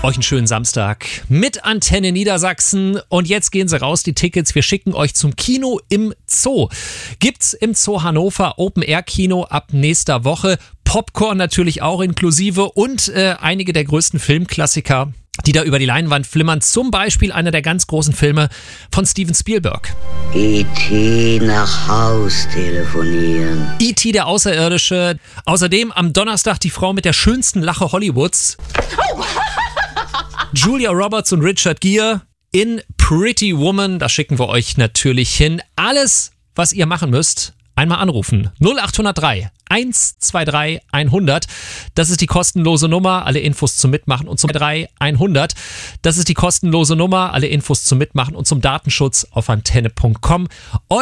Euch einen schönen Samstag mit Antenne Niedersachsen. Und jetzt gehen sie raus, die Tickets. Wir schicken euch zum Kino im Zoo. Gibt's im Zoo Hannover Open-Air-Kino ab nächster Woche. Popcorn natürlich auch inklusive und einige der größten Filmklassiker, die da über die Leinwand flimmern. Zum Beispiel einer der ganz großen Filme von Steven Spielberg. E.T. nach Haus telefonieren. E.T. der Außerirdische. Außerdem am Donnerstag die Frau mit der schönsten Lache Hollywoods. Julia Roberts und Richard Gere in Pretty Woman. Da schicken wir euch natürlich hin. Alles, was ihr machen müsst, einmal anrufen. 0803 123 100. Das ist die kostenlose Nummer. Alle Infos zum Mitmachen und zum 3 100. Das ist die kostenlose Nummer. Alle Infos zum Mitmachen und zum Datenschutz auf antenne.com.